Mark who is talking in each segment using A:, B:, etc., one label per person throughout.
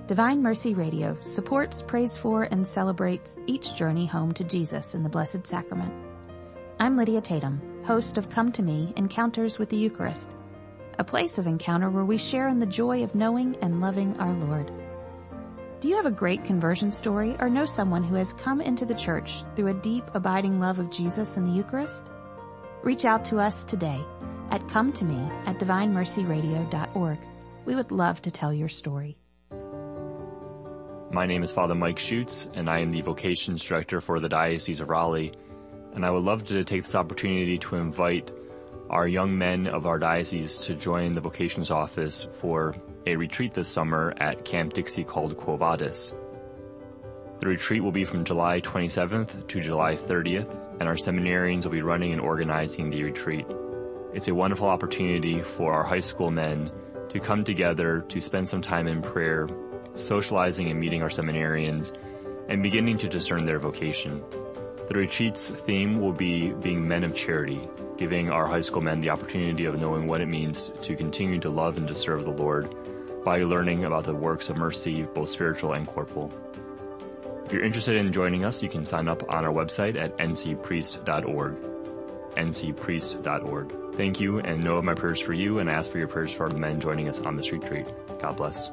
A: Divine Mercy Radio supports, prays for, and celebrates each journey home to Jesus in the Blessed Sacrament. I'm Lydia Tatum, host of Come to Me, Encounters with the Eucharist, a place of encounter where we share in the joy of knowing and loving our Lord. Do you have a great conversion story or know someone who has come into the church through a deep, abiding love of Jesus in the Eucharist? Reach out to us today at cometome@divinemercyradio.org. We would love to tell your story.
B: My name is Father Mike Schutz, and I am the Vocations Director for the Diocese of Raleigh. And I would love to take this opportunity to invite our young men of our diocese to join the Vocations Office for a retreat this summer at Camp Dixie called Quo Vadis. The retreat will be from July 27th to July 30th, and our seminarians will be running and organizing the retreat. It's a wonderful opportunity for our high school men to come together to spend some time in prayer, socializing and meeting our seminarians, and beginning to discern their vocation. The retreat's theme will be being men of charity, giving our high school men the opportunity of knowing what it means to continue to love and to serve the Lord by learning about the works of mercy, both spiritual and corporal. If you're interested in joining us, you can sign up on our website at ncpriest.org. ncpriest.org. Thank you, and know of my prayers for you, and I ask for your prayers for the men joining us on this retreat. God bless.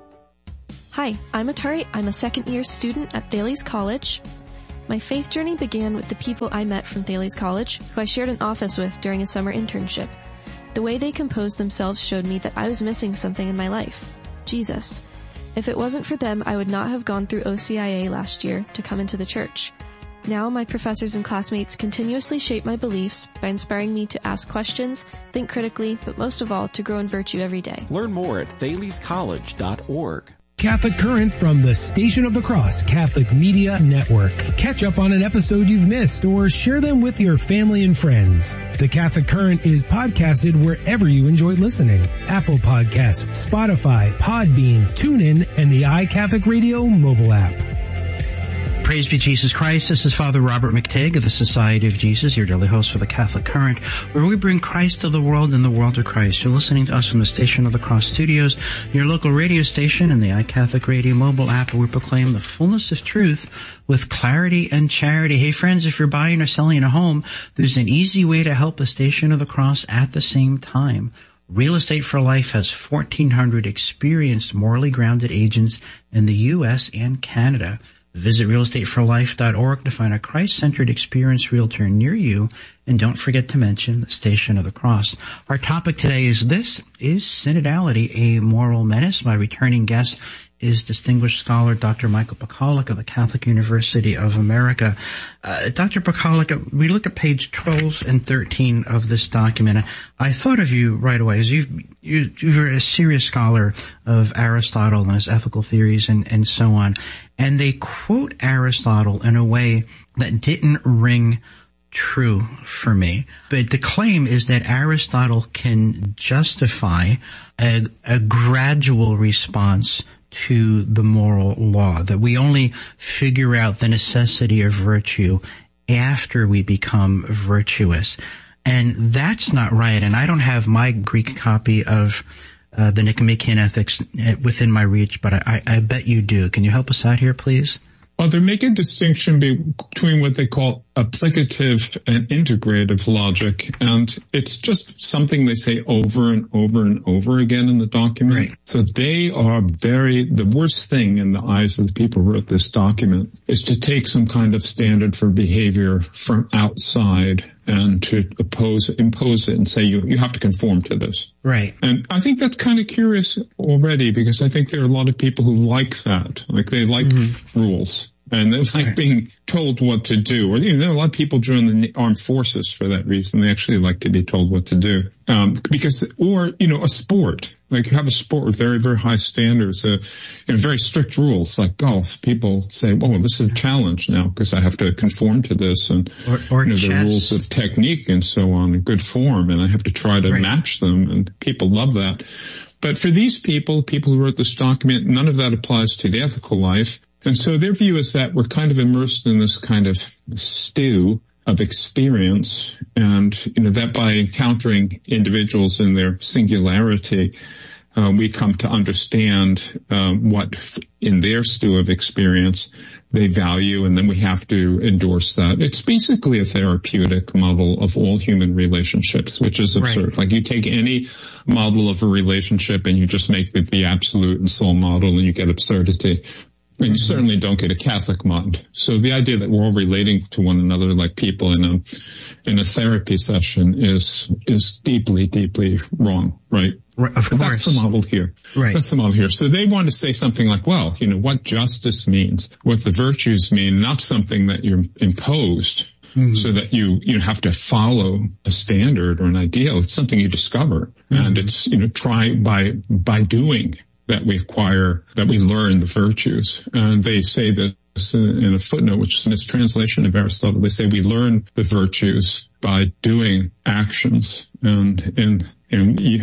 C: Hi, I'm Atari. I'm a second-year student at Thales College. My faith journey began with the people I met from Thales College, who I shared an office with during a summer internship. The way they composed themselves showed me that I was missing something in my life: Jesus. If it wasn't for them, I would not have gone through OCIA last year to come into the church. Now my professors and classmates continuously shape my beliefs by inspiring me to ask questions, think critically, but most of all, to grow in virtue every day.
D: Learn more at thalescollege.org.
E: Catholic Current from the Station of the Cross Catholic Media Network. Catch up on an episode you've missed or share them with your family and friends. The Catholic Current is podcasted wherever you enjoy listening. Apple Podcasts, Spotify, Podbean, TuneIn, and the iCatholic Radio mobile app.
F: Praise be Jesus Christ. This is Father Robert McTague of the Society of Jesus, your daily host for the Catholic Current, where we bring Christ to the world and the world to Christ. You're listening to us from the Station of the Cross Studios, your local radio station, and the iCatholic Radio mobile app, where we proclaim the fullness of truth with clarity and charity. Hey friends, if you're buying or selling a home, there's an easy way to help the Station of the Cross at the same time. Real Estate for Life has 1,400 experienced, morally grounded agents in the U.S. and Canada. Visit realestateforlife.org to find a Christ-centered experienced realtor near you, and don't forget to mention the Station of the Cross. Our topic today is synodality a moral menace? My returning guest is distinguished scholar Dr. Michael Pacolic of the Catholic University of America. Dr. Pacolic, we look at page 12 and 13 of this document. I thought of you right away as you're a serious scholar of Aristotle and his ethical theories and so on. And they quote Aristotle in a way that didn't ring true for me. But the claim is that Aristotle can justify a gradual response to the moral law, that we only figure out the necessity of virtue after we become virtuous. And that's not right. And I don't have my Greek copy of the Nicomachean Ethics within my reach, but I bet you do. Can you help us out here, please?
G: Well, they make a distinction between what they call applicative and integrative logic, and it's just something they say over and over and over again in the document.
F: Right.
G: So they are the worst thing in the eyes of the people who wrote this document is to take some kind of standard for behavior from outside and to impose it and say you have to conform to this.
F: Right.
G: And I think that's kind of curious already, because I think there are a lot of people who like that. Like they like rules. And they like being told what to do. Or, there are a lot of people join the armed forces for that reason. They actually like to be told what to do. Or a sport. Like you have a sport with very, very high standards, very strict rules, like golf. People say, oh, this is a challenge now because I have to conform to this. And,
F: or
G: the rules of technique and so on, and good form. And I have to try to match them. And people love that. But for these people who wrote this document, none of that applies to the ethical life. And so their view is that we're kind of immersed in this kind of stew of experience, and that by encountering individuals in their singularity, we come to understand what in their stew of experience they value, and then we have to endorse that. It's basically a therapeutic model of all human relationships, which is absurd. Right. Like you take any model of a relationship and you just make it the absolute and sole model, and you get absurdity. And you certainly don't get a Catholic mod. So the idea that we're all relating to one another like people in a therapy session is deeply, deeply wrong, right?
F: Of course.
G: That's the model here.
F: Right.
G: That's the model here. So they want to say something like, well, what justice means, what the virtues mean, not something that you're imposed. Mm-hmm. So that you have to follow a standard or an ideal. It's something you discover. Mm-hmm. And it's, try by doing that we acquire, that we learn the virtues. And they say this in a footnote, which is a mistranslation of Aristotle. They say we learn the virtues by doing actions. And you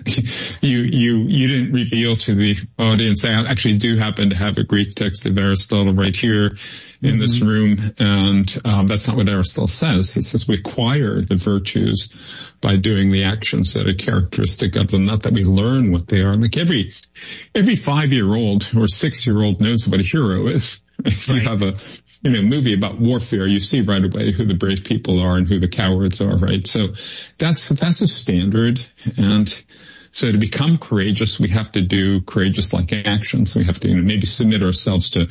G: didn't reveal to the audience. I actually do happen to have a Greek text of Aristotle right here in this room, and that's not what Aristotle says. He says we acquire the virtues by doing the actions that are characteristic of them, not that we learn what they are. Like every 5-year-old or 6-year-old knows what a hero is. If you have a movie about warfare, you see right away who the brave people are and who the cowards are, right? So that's a standard. And so to become courageous, we have to do courageous-like actions. We have to, maybe submit ourselves to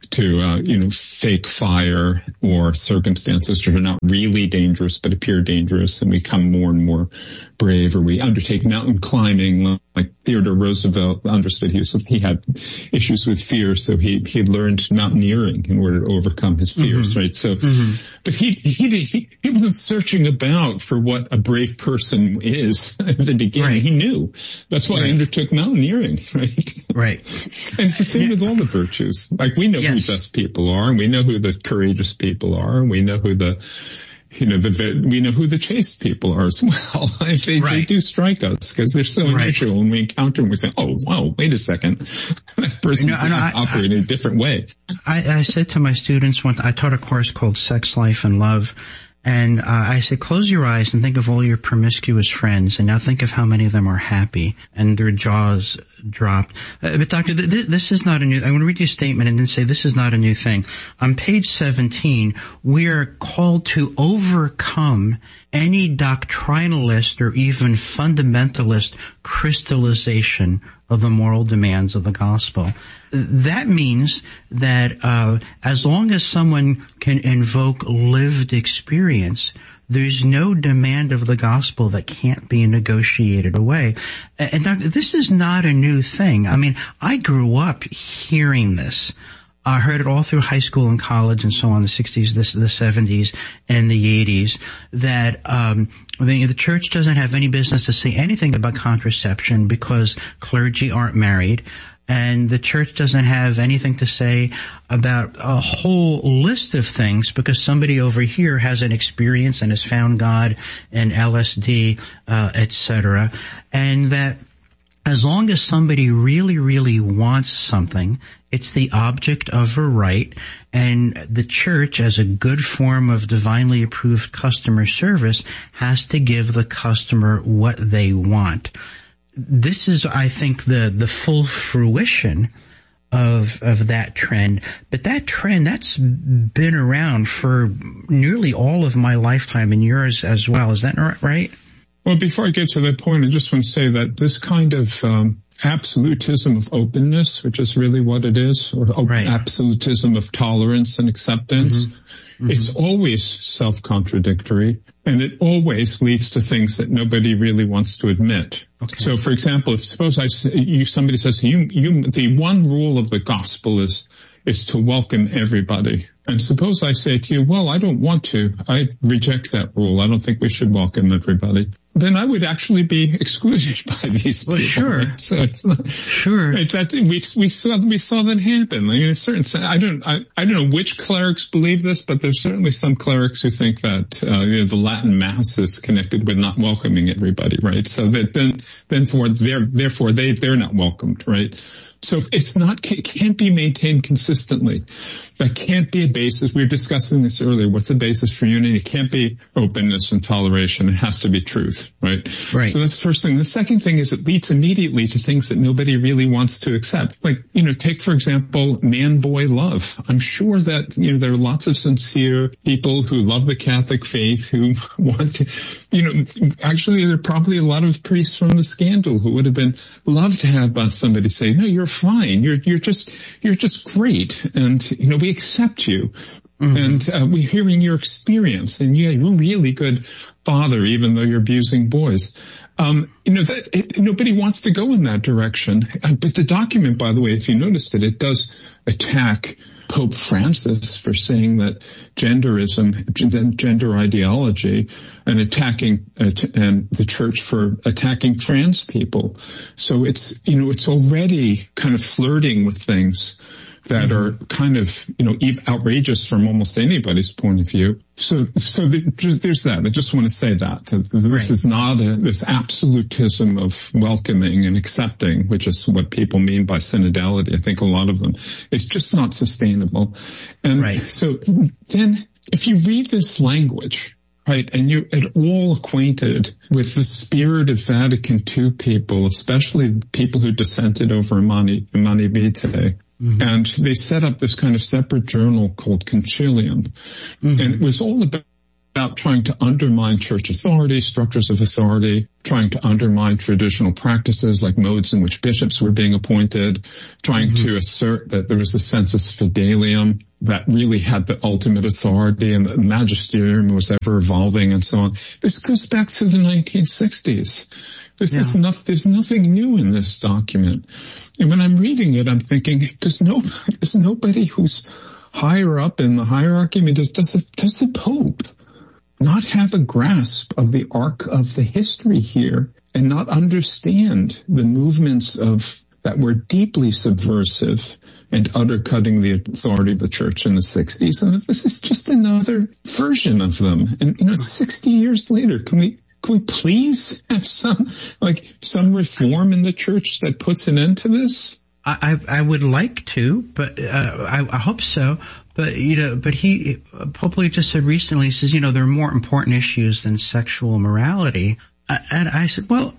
G: fake fire or circumstances that are not really dangerous but appear dangerous, and we become more and more brave. Or we undertake mountain climbing, like Theodore Roosevelt understood. He had issues with fear, so he learned mountaineering in order to overcome his fears, right? So, but he wasn't searching about for what a brave person is at the beginning. Right. He knew. That's why he undertook mountaineering, right? Right. And it's the same with all the virtues. Like we know who just people are, and we know who the courageous people are, and we know who we know who the chaste people are as well. They do strike us because they're so unusual. When we encounter them, we say, "Oh, wow, wait a second, that person's operating in a different way."
F: I said to my students once, I taught a course called Sex, Life, and Love. And I said, close your eyes and think of all your promiscuous friends, and now think of how many of them are happy. And their jaws dropped. But doctor, this is not a new, I'm going to read you a statement and then say this is not a new thing. On page 17, we are called to overcome any doctrinalist or even fundamentalist crystallization of the moral demands of the gospel. That means that as long as someone can invoke lived experience, there's no demand of the gospel that can't be negotiated away. And Doctor, this is not a new thing. I mean, I grew up hearing this. I heard it all through high school and college and so on, the 60s, the 70s, and the 80s, that the church doesn't have any business to say anything about contraception because clergy aren't married. And the church doesn't have anything to say about a whole list of things because somebody over here has an experience and has found God in LSD, etc. And that as long as somebody really, really wants something, it's the object of a right, and the church, as a good form of divinely approved customer service, has to give the customer what they want. This is, I think, the full fruition of that trend. But that trend, that's been around for nearly all of my lifetime and yours as well. Is that right?
G: Well, before I get to that point, I just want to say that this kind of absolutism of openness, which is really what it is, or absolutism of tolerance and acceptance, it's always self-contradictory, and it always leads to things that nobody really wants to admit. Okay. So, for example, if somebody says to you, the one rule of the gospel is to welcome everybody. And suppose I say to you, well, I don't want to. I reject that rule. I don't think we should welcome everybody. Then I would actually be excluded by these people.
F: Well, sure.
G: Right? So it's not,
F: sure.
G: Right, we saw that happen. I mean, I don't know which clerics believe this, but there's certainly some clerics who think that, the Latin Mass is connected with not welcoming everybody, right? So that therefore they're not welcomed, right? So it can't be maintained consistently. That can't be a basis. We were discussing this earlier. What's the basis for unity? It can't be openness and toleration. It has to be truth. faith, right?
F: Right.
G: So that's the first thing. The second thing is it leads immediately to things that nobody really wants to accept. Like, take, for example, man-boy love. I'm sure that, there are lots of sincere people who love the Catholic faith who want to, actually there are probably a lot of priests from the scandal who would have loved to have somebody say, no, you're fine. You're just great. And, we accept you. Mm-hmm. And we're hearing your experience, and you're a really good father, even though you're abusing boys. Nobody wants to go in that direction. But the document, by the way, if you noticed it does attack Pope Francis for saying that genderism, gender ideology, and attacking and the church for attacking trans people. So it's already kind of flirting with things that are kind of, outrageous from almost anybody's point of view. So there's that. I just want to say that. This is not this absolutism of welcoming and accepting, which is what people mean by synodality. I think a lot of them. It's just not sustainable. And so then if you read this language, right, and you're at all acquainted with the spirit of Vatican II people, especially people who dissented over Humanae Vitae, mm-hmm. and they set up this kind of separate journal called Concilium, mm-hmm. and it was all about trying to undermine church authority, structures of authority, trying to undermine traditional practices like modes in which bishops were being appointed, trying mm-hmm. to assert that there was a sensus fidelium that really had the ultimate authority and the magisterium was ever evolving and so on. This goes back to the 1960s. There's nothing new in this document. And when I'm reading it, I'm thinking, there's nobody who's higher up in the hierarchy. I mean, does the Pope not have a grasp of the arc of the history here and not understand the movements that were deeply subversive and undercutting the authority of the church in the 60s? And this is just another version of them. And, 60 years later, can we please have some reform in the church that puts an end to this?
F: I would like to, but I hope so. But Pope Leo just said recently, he says, there are more important issues than sexual morality. And I said, well,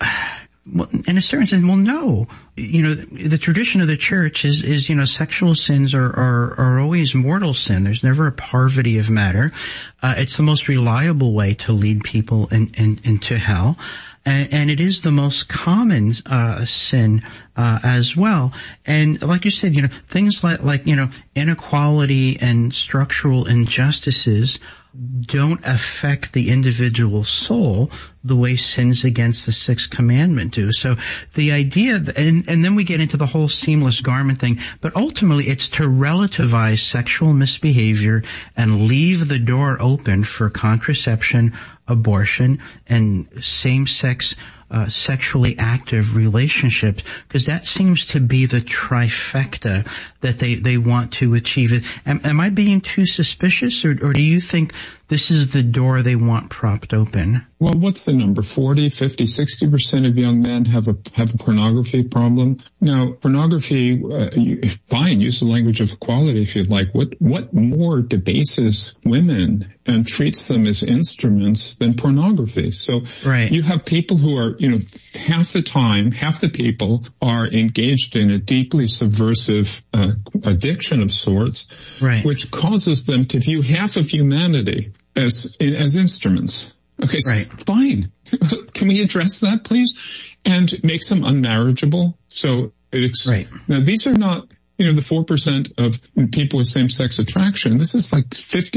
F: in a certain sense, well, no. The tradition of the church is sexual sins are always mortal sin. There's never a parvati of matter. It's the most reliable way to lead people into hell. And it is the most common sin as well. And like you said, things like inequality and structural injustices don't affect the individual soul the way sins against the sixth commandment do. So the idea, and then we get into the whole seamless garment thing, but ultimately it's to relativize sexual misbehavior and leave the door open for contraception, abortion, and same-sex sexually active relationships, because that seems to be the trifecta that they want to achieve. Am I being too suspicious, or do you think this is the door they want propped open?
G: Well, what's the number? 40, 50, 60% of young men have a pornography problem. Now, pornography, fine, use the language of equality if you'd like. What more debases women and treats them as instruments than pornography? So you have people who are, half the people are engaged in a deeply subversive addiction of sorts, which causes them to view half of humanity as instruments. Okay, so fine. Can we address that, please? And make them unmarriageable. So now these are not, the 4% of people with same-sex attraction. This is like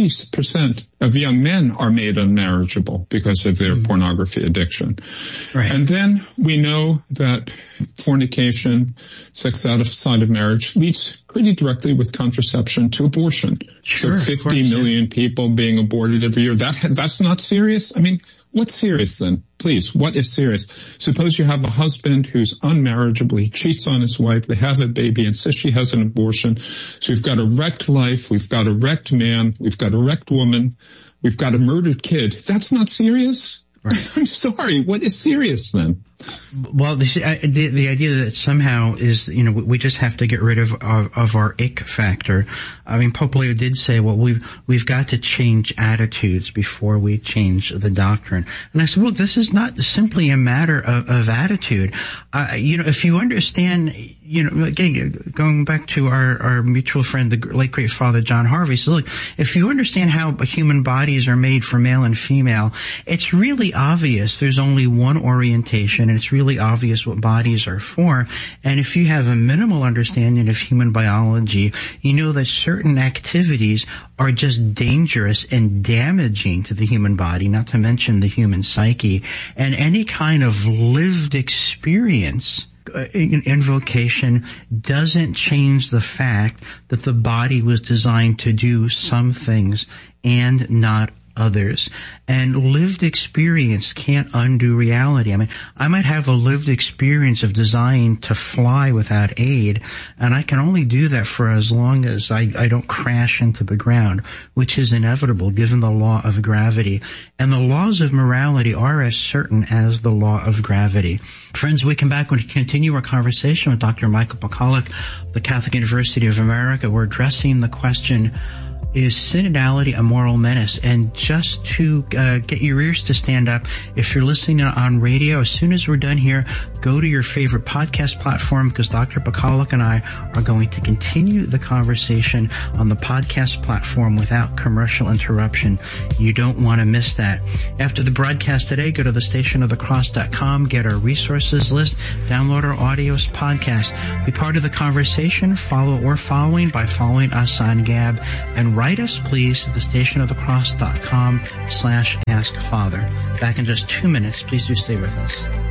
G: 50% of young men are made unmarriageable because of their pornography addiction. And then we know that fornication, sex outside of marriage, leads pretty directly with contraception to abortion. So 50 million people being aborted every year. That's not serious? I mean, what's serious then? Please, what is serious? Suppose you have a husband who's unmarriageable, he cheats on his wife, they have a baby, and says she has an abortion. So we've got a wrecked life, we've got a wrecked man, we've got a wrecked woman, we've got a murdered kid. That's not serious? I'm sorry, what is serious then?
F: Well, the idea that somehow is, we just have to get rid of our ick factor. I mean, Pope Leo did say, well, we've got to change attitudes before we change the doctrine. And I said, well, this is not simply a matter of attitude. If you understand, again, going back to our mutual friend, the late great Father John Harvey, so look, if you understand how human bodies are made for male and female, it's really obvious there's only one orientation, and it's really obvious what bodies are for. And if you have a minimal understanding of human biology, you know that certain activities are just dangerous and damaging to the human body, not to mention the human psyche. And any kind of lived experience in vocation doesn't change the fact that the body was designed to do some things and not others. And lived experience can't undo reality. I mean, I might have a lived experience of design to fly without aid, and I can only do that for as long as I don't crash into the ground, which is inevitable given the law of gravity. And the laws of morality are as certain as the law of gravity. Friends, we come back and continue our conversation with Dr. Michael Pacalek, the Catholic University of America. We're addressing the question, is synodality a moral menace? And just to get your ears to stand up, if you're listening on radio, as soon as we're done here, go to your favorite podcast platform, because Dr. Pacalek and I are going to continue the conversation on the podcast platform without commercial interruption. You don't want to miss that. After the broadcast today, go to thestationofthecross.com, get our resources list, download our audios podcast. Be part of the conversation, follow what we're following by following us on Gab, and write us, please, to thestationofthecross.com/askfather. Back in just 2 minutes. Please do stay with us.